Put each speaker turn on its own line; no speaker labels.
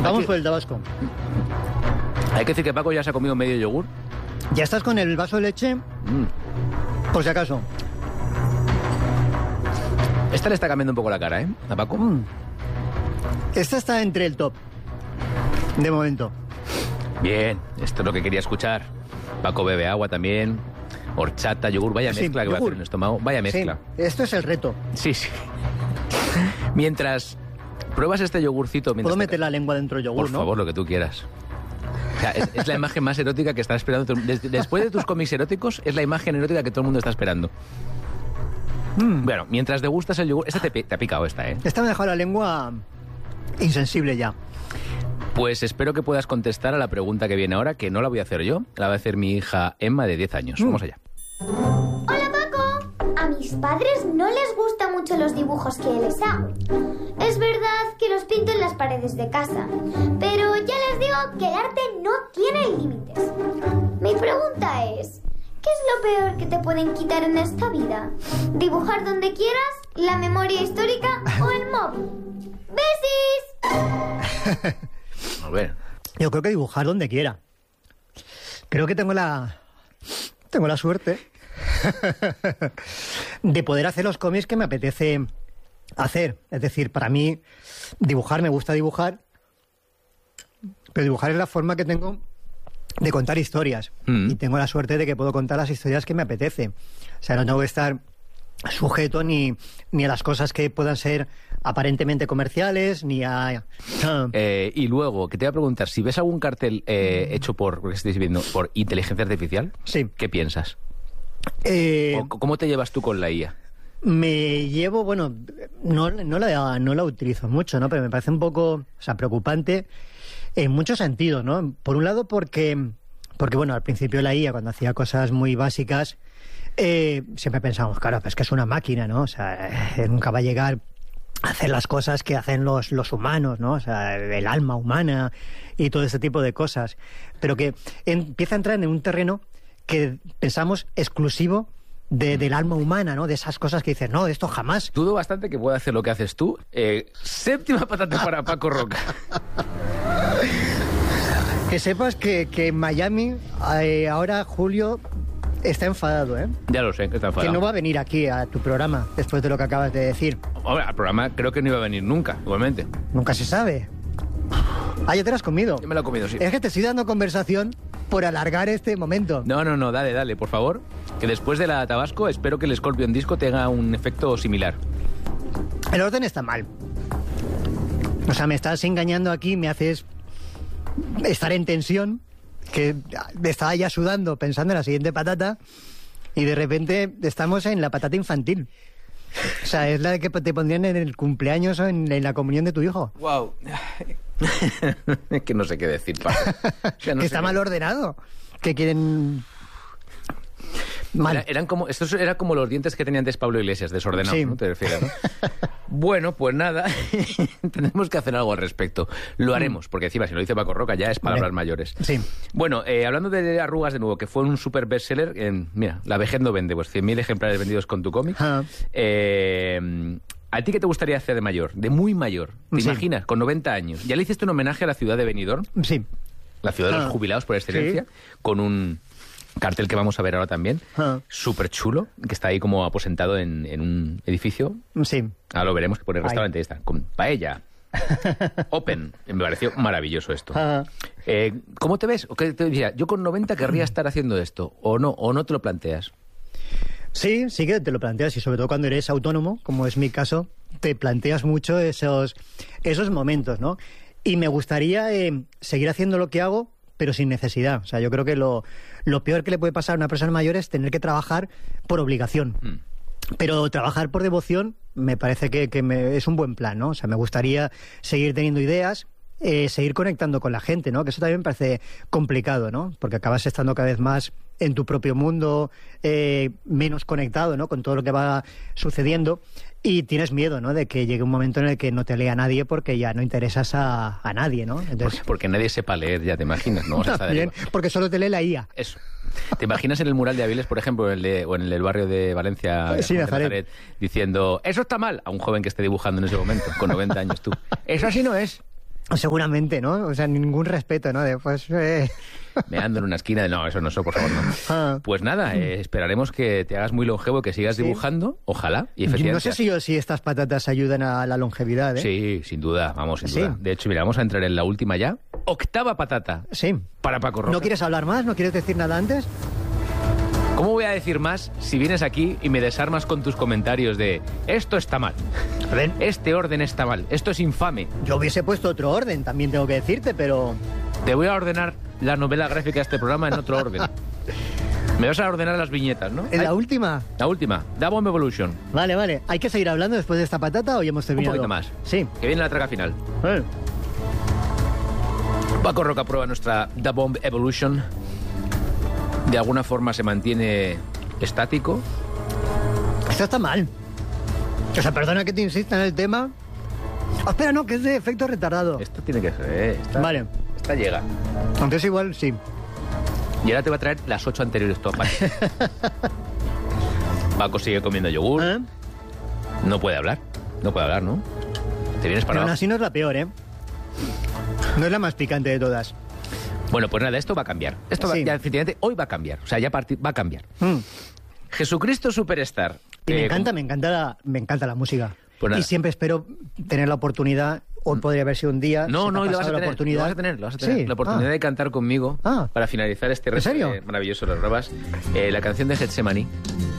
Vamos por el tabasco.
Hay que decir que Paco ya se ha comido medio yogur.
¿Ya estás con el vaso de leche? Por si acaso.
Esta le está cambiando un poco la cara, ¿eh? A Paco.
Esta está entre el top. De momento.
Bien, esto es lo que quería escuchar. Paco bebe agua también. Horchata, yogur. Vaya mezcla que va a hacer en el estómago. Vaya mezcla.
Sí, esto es el reto.
Sí. Mientras pruebas este yogurcito...
¿Puedo meter la lengua dentro del yogur,
Por favor, lo que tú quieras. O sea, es la imagen más erótica que está esperando. Después de tus cómics eróticos, es la imagen erótica que todo el mundo está esperando. Bueno, mientras degustas el yogur... Este te ha picado esta, ¿eh?
Esta me ha dejado la lengua insensible ya.
Pues espero que puedas contestar a la pregunta que viene ahora, que no la voy a hacer yo, la va a hacer mi hija Emma, de 10 años. Vamos allá.
Hola, Paco. A mis padres no les gustan mucho los dibujos que les hago. Es verdad que los pinto en las paredes de casa, pero ya les digo que el arte no tiene límites. Mi pregunta es... ¿qué es lo peor que te pueden quitar en esta vida? ¿Dibujar donde quieras? ¿La memoria histórica o el móvil? ¡Besis!
A ver.
Yo creo que dibujar donde quiera. Creo que tengo la suerte de poder hacer los cómics que me apetece hacer. Es decir, para mí dibujar, me gusta dibujar, pero dibujar es la forma que tengo de contar historias. Y tengo la suerte de que puedo contar las historias que me apetece. O sea, no tengo que estar sujeto ni a las cosas que puedan ser aparentemente comerciales, ni a...
Y luego, que te voy a preguntar, si ves algún cartel hecho por inteligencia artificial,
sí.
¿Qué piensas? ¿Cómo te llevas tú con la IA?
Me llevo, bueno, no la utilizo mucho, ¿no? Pero me parece un poco, preocupante en muchos sentidos, ¿no? Por un lado porque bueno, al principio la IA, cuando hacía cosas muy básicas, siempre pensábamos, claro, pues que es una máquina, ¿no? O sea, nunca va a llegar a hacer las cosas que hacen los humanos, ¿no? O sea, el alma humana y todo ese tipo de cosas. Pero que empieza a entrar en un terreno que pensamos exclusivo del alma humana, ¿no? De esas cosas que dices, no, esto jamás.
Dudo bastante que pueda hacer lo que haces tú. Séptima patata para Paco Roca.
Que sepas que en Miami, ahora Julio está enfadado, ¿eh?
Ya lo sé, que está enfadado.
Que no va a venir aquí a tu programa después de lo que acabas de decir.
Hombre, al programa creo que no iba a venir nunca, igualmente.
Nunca se sabe. Ah, ya te lo has comido.
Yo me lo he comido, sí.
Es que te estoy dando conversación por alargar este momento.
No, dale, por favor. Que después de la Tabasco espero que el Scorpion Disco tenga un efecto similar.
El orden está mal. O sea, me estás engañando aquí, me haces estar en tensión, que estaba ya sudando pensando en la siguiente patata y de repente estamos en la patata infantil. O sea, es la que te pondrían en el cumpleaños o en la comunión de tu hijo.
Wow. Es que no sé qué decir, Paco. O sea,
que está mal ordenado. Que quieren... Mal.
Estos eran como los dientes que tenía antes Pablo Iglesias, desordenados,
sí.
¿no? Te refieres, ¿no? Bueno, pues nada, tenemos que hacer algo al respecto. Lo haremos, porque encima si lo dice Paco Roca ya es palabras mayores.
Sí.
Bueno, hablando de arrugas de nuevo, que fue un super bestseller, mira, La vejez no vende, pues 100.000 ejemplares vendidos con tu cómic. ¿A ti qué te gustaría hacer de mayor, de muy mayor? ¿Te imaginas? Con 90 años. ¿Ya le hiciste un homenaje a la ciudad de Benidorm?
Sí.
La ciudad de los jubilados por excelencia, con un cartel que vamos a ver ahora también, súper chulo, que está ahí como aposentado en un edificio.
Sí.
Ahora lo veremos, que pone restaurante y está, con paella, open. Me pareció maravilloso esto. ¿Cómo te ves? ¿O qué te decía? Yo con 90 querría estar haciendo esto, o no te lo planteas.
Sí que te lo planteas, y sobre todo cuando eres autónomo, como es mi caso, te planteas mucho esos momentos, ¿no? Y me gustaría seguir haciendo lo que hago, pero sin necesidad. O sea, yo creo que lo peor que le puede pasar a una persona mayor es tener que trabajar por obligación. Pero trabajar por devoción me parece que es un buen plan, ¿no? O sea, me gustaría seguir teniendo ideas, seguir conectando con la gente, ¿no? Que eso también me parece complicado, ¿no? Porque acabas estando cada vez más en tu propio mundo, menos conectado, ¿no? Con todo lo que va sucediendo. Y tienes miedo, ¿no? De que llegue un momento en el que no te lea nadie porque ya no interesas a nadie, ¿no? Entonces...
Porque nadie sepa leer, ya te imaginas, ¿no?
También, porque solo te lee la IA.
Eso. ¿Te imaginas en el mural de Avilés, por ejemplo, o en el barrio de Valencia,
sí,
Nazaret, diciendo, eso está mal, a un joven que esté dibujando en ese momento, con 90 años tú? Eso así no es.
Seguramente, ¿no? O sea, ningún respeto, ¿no? Después...
Meando en una esquina. No, eso no, eso por favor no.
Ah.
Pues nada, esperaremos que te hagas muy longevo, que sigas dibujando, ojalá. Y efectivamente,
no sé si estas patatas ayudan a la longevidad, ¿eh?
Sí, sin duda, vamos, sin
Sí.
duda. De hecho, mira, vamos a entrar en la última ya. Octava patata
Sí.
para Paco Roca.
¿No quieres hablar más? ¿No quieres decir nada antes?
¿Cómo voy a decir más si vienes aquí y me desarmas con tus comentarios de esto está mal,
A ver,
este orden está mal, esto es infame?
yo hubiese puesto otro orden, también tengo que decirte, pero...
Te voy a ordenar la novela gráfica de este programa en otro orden. Me vas a ordenar las viñetas, ¿no?
¿En la última?
La última, Da Bomb Evolution.
Vale, vale. ¿Hay que seguir hablando después de esta patata o ya hemos terminado?
poquito más.
Sí.
Que viene la traga final. Paco Roca prueba nuestra Da Bomb Evolution. De alguna forma se mantiene estático.
Esto está mal. O sea, perdona que te insista en el tema. Oh, espera, no, que es de efecto retardado.
Esto tiene que ser,
Vale.
Esta llega.
Entonces igual, sí.
Y ahora te va a traer las 8 anteriores todas. Paco sigue comiendo yogur.
¿Eh?
No puede hablar. No puede hablar, ¿no? Te vienes para
Pero aún
abajo.
así no es la peor, ¿eh? No es la más picante de todas.
Bueno, pues nada, esto va a cambiar. Esto va,
Sí.
ya, efectivamente, hoy va a cambiar. O sea, ya va a cambiar.
Mm.
Jesucristo Superstar.
Y me encanta la música.
Pues nada.
Y siempre espero tener la oportunidad. Hoy podría haber sido un día.
No,
se me
no,
ha
y lo vas
pasado
a
la
tener.
oportunidad.
Lo vas a tener.
Sí.
La oportunidad de cantar conmigo
Ah.
para finalizar este
¿En
resto
serio?
maravilloso de las robas. La canción de Getsemaní.